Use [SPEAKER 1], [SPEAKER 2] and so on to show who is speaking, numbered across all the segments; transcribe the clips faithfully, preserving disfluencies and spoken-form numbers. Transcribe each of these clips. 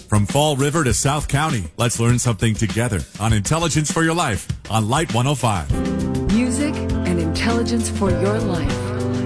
[SPEAKER 1] From Fall River to South County, let's learn something together on Intelligence for Your Life on Light one oh five.
[SPEAKER 2] Music and intelligence for your life.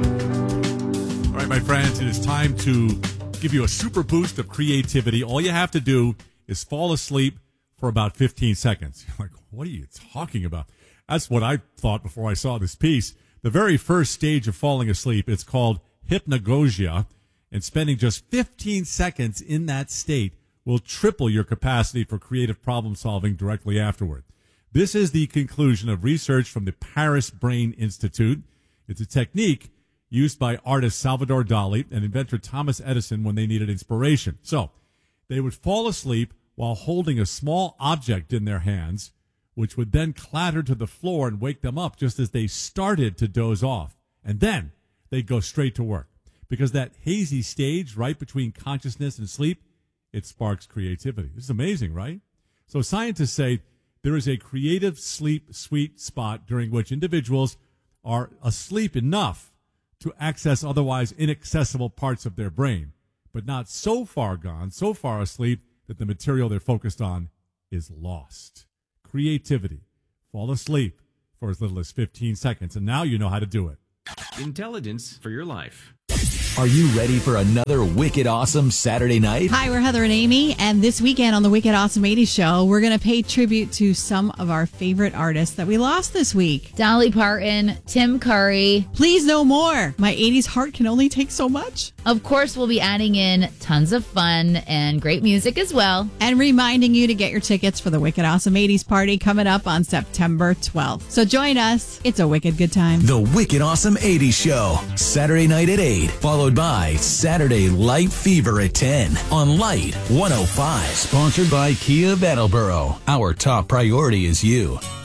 [SPEAKER 1] All right, my friends, it is time to give you a super boost of creativity. All you have to do is fall asleep for about fifteen seconds. You're like, what are you talking about? That's what I thought before I saw this piece. The very first stage of falling asleep, it's called hypnagogia, and spending just fifteen seconds in that state will triple your capacity for creative problem solving directly afterward. This is the conclusion of research from the Paris Brain Institute. It's a technique used by artist Salvador Dali and inventor Thomas Edison when they needed inspiration. So they would fall asleep while holding a small object in their hands, which would then clatter to the floor and wake them up just as they started to doze off. And then they'd go straight to work. Because that hazy stage right between consciousness and sleep, it sparks creativity. This is amazing, right? So scientists say there is a creative sleep sweet spot during which individuals are asleep enough to access otherwise inaccessible parts of their brain, but not so far gone, so far asleep that the material they're focused on is lost. Creativity. Fall asleep for as little as fifteen seconds, and now you know how to do it.
[SPEAKER 3] Intelligence for your life.
[SPEAKER 4] Are you ready for another wicked awesome Saturday night?
[SPEAKER 5] Hi, we're Heather and Amy, and this weekend on the Wicked Awesome eighties Show, we're going to pay tribute to some of our favorite artists that we lost this week.
[SPEAKER 6] Dolly Parton, Tim Curry.
[SPEAKER 5] Please no more. My eighties heart can only take so much.
[SPEAKER 6] Of course, we'll be adding in tons of fun and great music as well.
[SPEAKER 5] And reminding you to get your tickets for the Wicked Awesome eighties party coming up on September twelfth. So join us. It's a wicked good time.
[SPEAKER 4] The Wicked Awesome eighties Show, Saturday night at eight, followed by Saturday Light Fever at ten on Light one oh five. Sponsored by Kia of Attleboro. Our top priority is you.